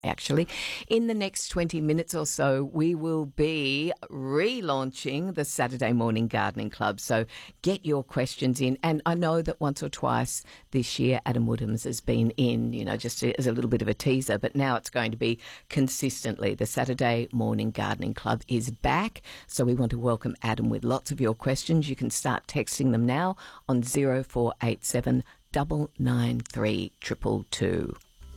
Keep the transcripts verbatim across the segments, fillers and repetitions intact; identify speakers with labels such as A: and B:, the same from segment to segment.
A: Actually, in the next twenty minutes or so, we will be relaunching the Saturday Morning Gardening Club. So get your questions in. And I know that once or twice this year, Adam Woodhams has been in, you know, just as a little bit of a teaser, but now it's going to be consistently. The Saturday Morning Gardening Club is back. So we want to welcome Adam with lots of your questions. You can start texting them now on zero four eight seven nine nine three two two two.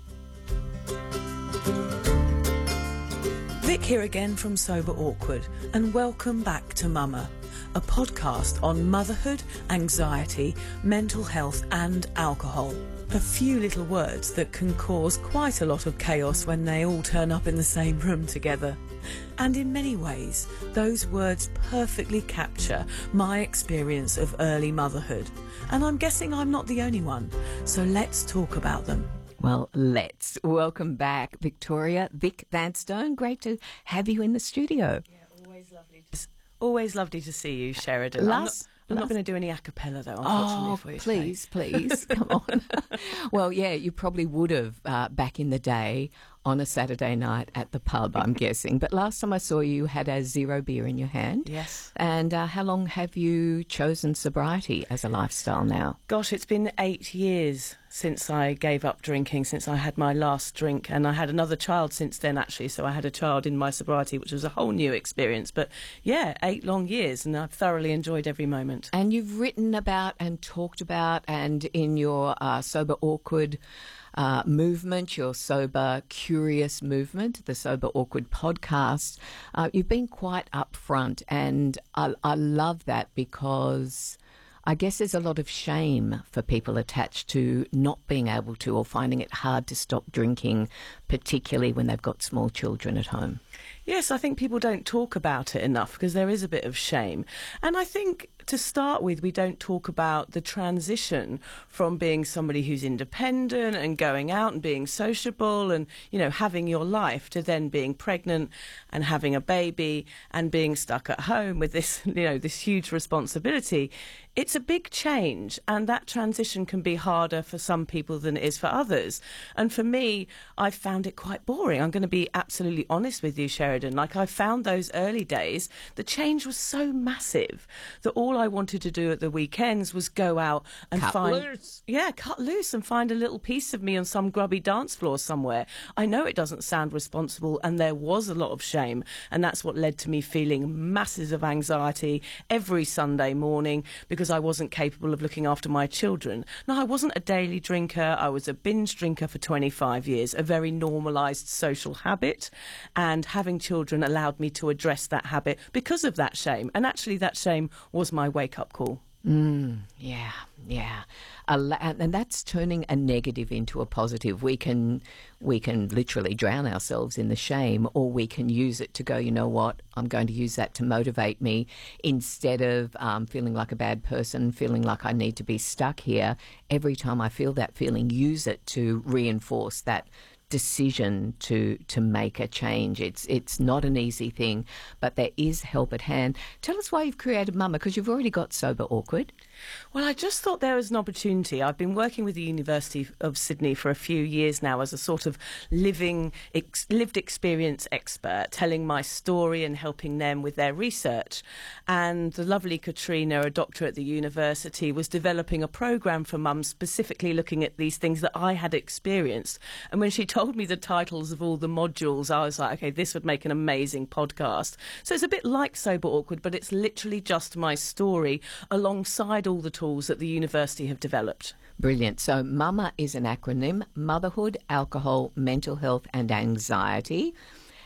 B: Vic here again from Sober Awkward, and welcome back to Mama, a podcast on motherhood, anxiety, mental health and alcohol. A few little words that can cause quite a lot of chaos when they all turn up in the same room together. And in many ways, those words perfectly capture my experience of early motherhood. And I'm guessing I'm not the only one, so let's talk about them.
A: Well, let's. Welcome back, Victoria. Vic Vanstone, great to have you in the studio.
B: Yeah, always lovely to, always lovely to see you, Sheridan.
A: Last,
B: I'm not, not going to do any a cappella, though, unfortunately,
A: oh,
B: for you
A: please,
B: today.
A: please, come on. Well, yeah, you probably would have uh, back in the day on a Saturday night at the pub, I'm guessing. But last time I saw you, you had a zero beer in your hand.
B: Yes.
A: And uh, how long have you chosen sobriety as a lifestyle now?
B: Gosh, it's been eight years since I gave up drinking, since I had my last drink. And I had another child since then, actually. So I had a child in my sobriety, which was a whole new experience. But yeah, eight long years, and I've thoroughly enjoyed every moment.
A: And you've written about and talked about, and in your uh, Sober Awkward Uh, movement, your Sober Curious movement, the Sober Awkward podcast, uh, you've been quite upfront, and I, I love that because I guess there's a lot of shame for people attached to not being able to or finding it hard to stop drinking, particularly when they've got small children at home.
B: Yes, I think people don't talk about it enough because there is a bit of shame. And I think to start with, we don't talk about the transition from being somebody who's independent and going out and being sociable and, you know, having your life to then being pregnant and having a baby and being stuck at home with this, you know, this huge responsibility. It's a big change, and that transition can be harder for some people than it is for others. And for me, I found it quite boring. I'm going to be absolutely honest with you, Sheridan. Like, I found those early days, the change was so massive that all I wanted to do at the weekends was go out and
A: cut
B: find...
A: loose.
B: Yeah, cut loose and find a little piece of me on some grubby dance floor somewhere. I know it doesn't sound responsible, and there was a lot of shame, and that's what led to me feeling masses of anxiety every Sunday morning because I wasn't capable of looking after my children. Now, I wasn't a daily drinker. I was a binge drinker for twenty-five years, a very normalised social habit, and having children allowed me to address that habit because of that shame. And actually, that shame was my wake-up call.
A: Mm, yeah, yeah. And that's turning a negative into a positive. We can we can literally drown ourselves in the shame, or we can use it to go, you know what, I'm going to use that to motivate me instead of um, feeling like a bad person, feeling like I need to be stuck here. Every time I feel that feeling, use it to reinforce that decision to to make a change. It's it's not an easy thing, but there is help at hand. Tell us why you've created Mama, because you've already got Sober Awkward.
B: Well, I just thought there was an opportunity. I've been working with the University of Sydney for a few years now as a sort of living, ex- lived experience expert, telling my story and helping them with their research. And the lovely Katrina, a doctor at the university, was developing a programme for mums specifically looking at these things that I had experienced. And when she told me the titles of all the modules, I was like, okay, this would make an amazing podcast. So it's a bit like Sober Awkward, but it's literally just my story alongside all the tools that the university have developed.
A: Brilliant. So MAMA is an acronym: motherhood, alcohol, mental health and anxiety.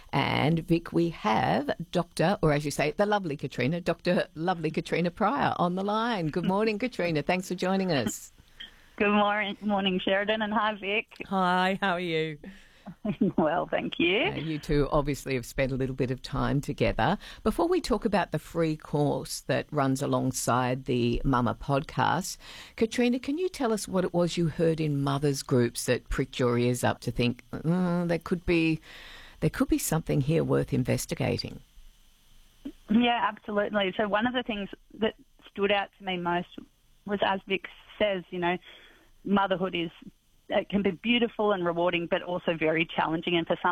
A: And Vic, we have Doctor, or as you say, the lovely Katrina, Doctor Lovely Katrina Pryor on the line. Good morning, Katrina. Thanks for joining us.
C: Good morning, morning, Sheridan, and hi, Vic.
B: Hi, how are you?
C: Well, thank you.
A: Uh, you two obviously have spent a little bit of time together. Before we talk about the free course that runs alongside the Mama podcast, Katrina, can you tell us what it was you heard in mothers' groups that pricked your ears up to think, mm, there could be, there could be something here worth investigating?
C: Yeah, absolutely. So one of the things that stood out to me most was, as Vic says, you know, motherhood is, it can be beautiful and rewarding, but also very challenging. And for some